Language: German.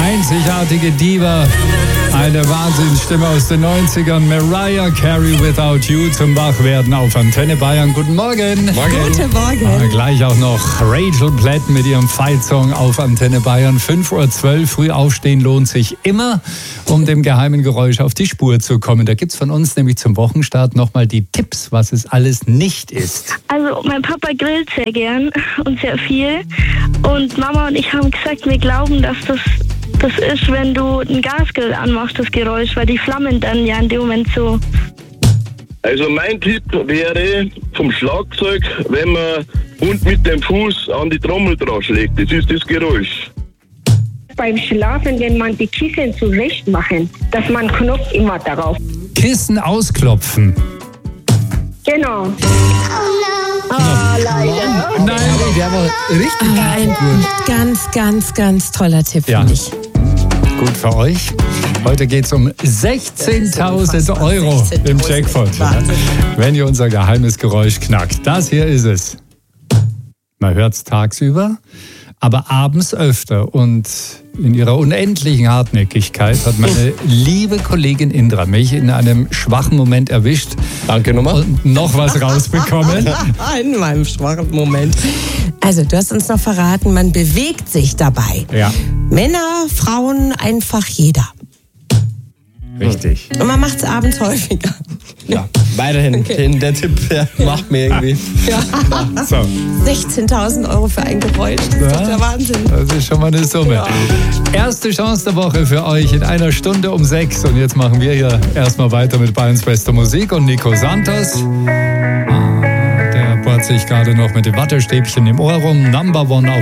einzigartige Diva, eine Wahnsinnsstimme aus den 90ern, Mariah Carey, Without You, zum Wachwerden auf Antenne Bayern. Guten Morgen. Guten Morgen. Gleich auch noch Rachel Platt mit ihrem Fight-Song auf Antenne Bayern. 5:12 Uhr, früh aufstehen lohnt sich immer, um dem geheimen Geräusch auf die Spur zu kommen. Da gibt's von uns nämlich zum Wochenstart nochmal die Tipps, was es alles nicht ist. Also mein Papa grillt sehr gern und sehr viel. Und Mama und ich haben gesagt, wir glauben, dass das ist, wenn du einen Gasgrill anmachst, das Geräusch, weil die Flammen dann ja in dem Moment so... Also mein Tipp wäre vom Schlagzeug, wenn man und mit dem Fuß an die Trommel dran schlägt. Das ist das Geräusch. Beim Schlafen, wenn man die Kissen zurecht machen, dass man Knopf immer darauf. Kissen ausklopfen. Genau. Nein, Der war richtig Ah, ein ganz toller Tipp, Ja. finde ich. gut für euch. Heute geht es um 16.000 Euro im Jackpot. Ja. Wahnsinn. Wenn ihr unser geheimes Geräusch knackt. Das hier ist es. Man hört es tagsüber, aber abends öfter. Und in ihrer unendlichen Hartnäckigkeit hat meine liebe Kollegin Indra mich in einem schwachen Moment erwischt. Danke nochmal. Und noch was rausbekommen. In meinem schwachen Moment. Also, du hast uns noch verraten, man bewegt sich dabei. Ja, Männer, Frauen, einfach jeder. richtig. Und man macht es abends häufiger. Ja, weiterhin. Der Tipp macht mir irgendwie. So, 16.000 Euro für ein Geräusch. Das ist doch der Wahnsinn. das ist schon mal eine Summe. Ja. Erste Chance der Woche für euch in einer Stunde um 6. Und jetzt machen wir hier erstmal weiter mit Bayerns bester Musik und Nico Santos. Der bohrt sich gerade noch mit dem Wattestäbchen im Ohr rum. Number One auf